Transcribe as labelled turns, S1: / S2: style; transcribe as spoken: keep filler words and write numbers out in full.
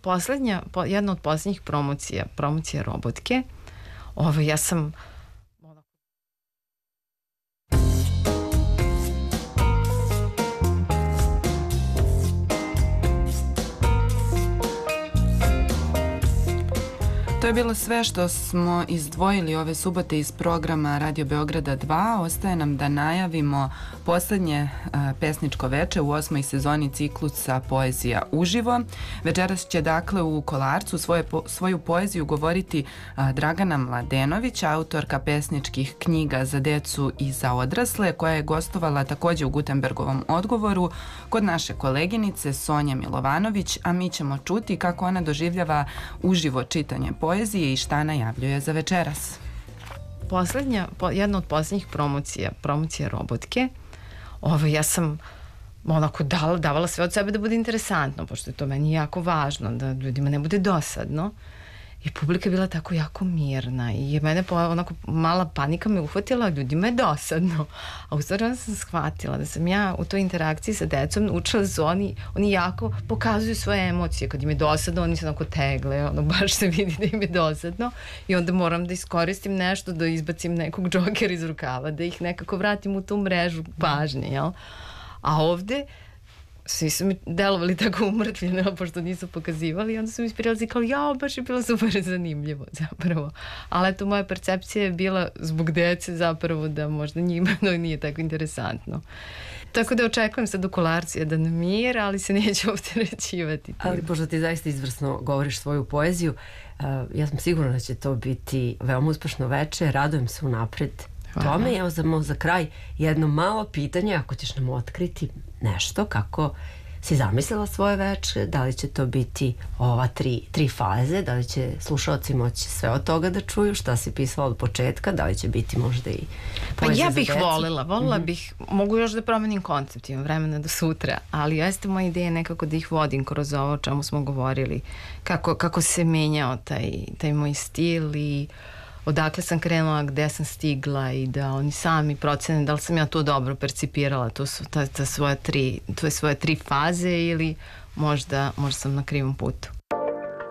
S1: poslednja, po, jedna od poslednjih promocija, promocija Robotke, ovo, ja sam
S2: To je bilo sve što smo izdvojili ove subote iz programa Radio Beograda dva. Ostaje nam da najavimo poslednje a, pesničko veče u osmoj sezoni ciklusa Poezija uživo. Večeras će dakle u Kolarcu svoje, po, svoju poeziju govoriti a, Dragana Mladenović, autorka pesničkih knjiga za decu i za odrasle, koja je gostovala takođe u Gutenbergovom odgovoru kod naše koleginice Sonje Milovanović, a mi ćemo čuti kako ona doživljava uživo čitanje poezije poezije i šta najavljuje za večeras.
S1: Poslednja, po, jedna od poslednjih promocija, promocija Robotke, ovo, ja sam onako dala, davala sve od sebe da bude interesantno, pošto je to meni jako važno, da ljudima ne bude dosadno. I publika je bila tako jako mirna i mene po, onako mala panika me uhvatila, ljudima je dosadno. A u stvari onda sam shvatila da sam ja u toj interakciji sa decom učila da su oni, oni jako pokazuju svoje emocije. Kad im je dosadno, oni se onako tegle, ono baš se vidi da im je dosadno i onda moram da iskoristim nešto, da izbacim nekog džokera iz rukava, da ih nekako vratim u tu mrežu pažnje, jel? A ovde svi su mi delovali tako umrtvljeno, pošto nisu pokazivali i onda su mi ispirali kao, jao, baš je bilo super zanimljivo zapravo. Ali eto, moja percepcija je bila zbog dece zapravo da možda njima no, nije tako interesantno. Tako da očekujem sad u Kolarcu jedan mir, ali se neće opterećivati.
S3: Ali pošto ti zaista izvrsno govoriš svoju poeziju, uh, ja sam sigurna da će to biti veoma uspešno veče, radujem se unapred tome. Evo za, za kraj jedno malo pitanje, ako ćeš nam otkriti nešto, kako si zamislila svoje veče, da li će to biti ova tri, tri faze, da li će slušalci moći sve od toga da čuju, šta si pisala od početka, da li će biti možda i poezija
S1: pa ja
S3: za
S1: bih
S3: decu?
S1: volila, volila
S3: mm-hmm.
S1: bih, mogu još da promenim koncept, imam vremena do sutra, ali jeste moja ideja nekako da ih vodim kroz ovo o čemu smo govorili, kako, kako se menjao taj, taj moj stil i odakle sam krenula, gde sam stigla i da oni sami procene da li sam ja to dobro percipirala, to su ta, ta svoje tri, to je svoje tri faze ili možda, možda sam na krivom putu.